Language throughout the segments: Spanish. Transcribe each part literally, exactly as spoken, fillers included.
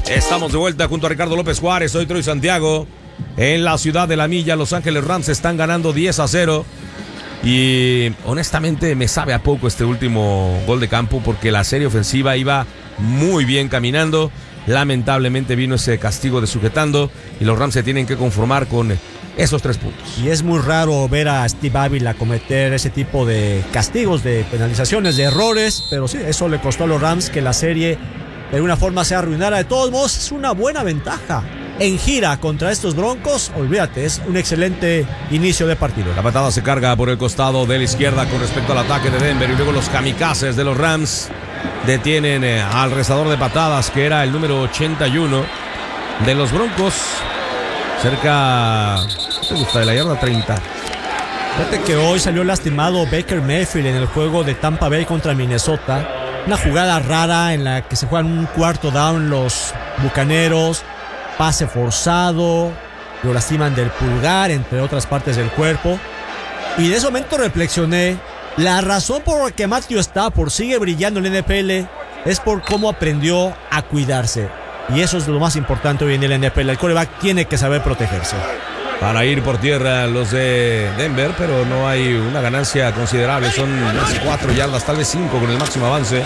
Estamos de vuelta junto a Ricardo López Juárez. Soy Troy Santiago. En la ciudad de la Milla, Los Ángeles Rams están ganando diez a cero. Y honestamente me sabe a poco este último gol de campo, porque la serie ofensiva iba muy bien caminando. Lamentablemente vino ese castigo de sujetando y los Rams se tienen que conformar con esos tres puntos. Y es muy raro ver a Steve Ávila cometer ese tipo de castigos, de penalizaciones, de errores, pero sí, eso le costó a los Rams que la serie de alguna forma se arruinara. De todos modos, es una buena ventaja. En gira contra estos Broncos, olvídate, es un excelente inicio de partido. La patada se carga por el costado de la izquierda con respecto al ataque de Denver, y luego los kamikazes de los Rams detienen eh, al rezador de patadas, que era el número ochenta y uno de los Broncos, cerca, ¿qué te gusta? De la yarda treinta. Fíjate que hoy salió lastimado Baker Mayfield en el juego de Tampa Bay contra Minnesota. Una jugada rara en la que se juegan un cuarto down los Bucaneros, pase forzado, lo lastiman del pulgar, entre otras partes del cuerpo. Y de ese momento reflexioné, la razón por la que Matthew Stafford sigue brillando en la N F L es por cómo aprendió a cuidarse. Y eso es lo más importante hoy en día en la N F L. El quarterback tiene que saber protegerse. Para ir por tierra los de Denver, pero no hay una ganancia considerable. Son unas cuatro yardas, tal vez cinco con el máximo avance,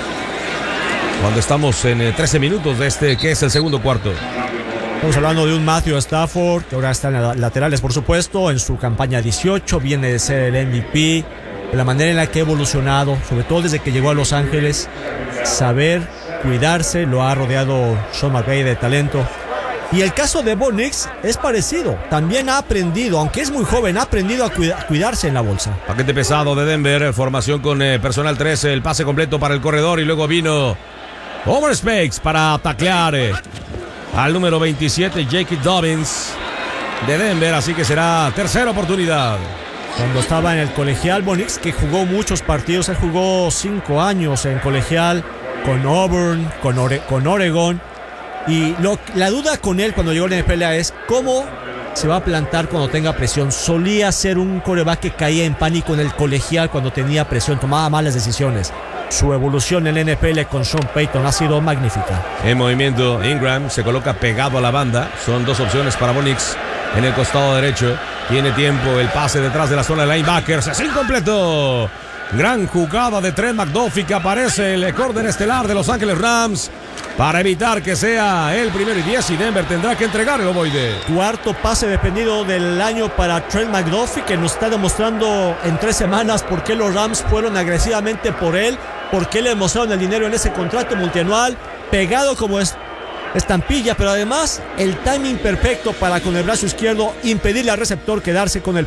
cuando estamos en trece minutos de este que es el segundo cuarto. Estamos hablando de un Matthew Stafford que ahora está en las laterales, por supuesto, en su campaña dieciocho, viene de ser el M V P, de la manera en la que ha evolucionado, sobre todo desde que llegó a Los Ángeles, saber cuidarse, lo ha rodeado Sean McVay de talento. Y el caso de Bo Nix es parecido, también ha aprendido, aunque es muy joven, ha aprendido a cuida- cuidarse en la bolsa. Paquete pesado de Denver, formación con eh, personal trece, el pase completo para el corredor, y luego vino Over Spakes para taclear eh, al número veintisiete, J K. Dobbins de Denver, así que será tercera oportunidad. Cuando estaba en el colegial, Bo Nix, que jugó muchos partidos, él jugó cinco años en colegial con Auburn, con, Ore- con Oregon. Y lo, la duda con él cuando llegó a la N F L es cómo se va a plantar cuando tenga presión. Solía ser un quarterback que caía en pánico en el colegial cuando tenía presión, tomaba malas decisiones. Su evolución en la N F L con Sean Payton ha sido magnífica. En movimiento, Ingram se coloca pegado a la banda. Son dos opciones para Bo Nix en el costado derecho. Tiene tiempo, el pase detrás de la zona de linebackers. Es incompleto. Gran jugada de Trent McDuffie, que aparece el orden estelar de Los Ángeles Rams para evitar que sea el primero y diez, y Denver tendrá que entregar el ovoide. Cuarto pase dependido del año para Trent McDuffie, que nos está demostrando en tres semanas por qué los Rams fueron agresivamente por él, por qué le mostraron el dinero en ese contrato multianual, pegado como es estampilla, pero además el timing perfecto para con el brazo izquierdo impedirle al receptor quedarse con el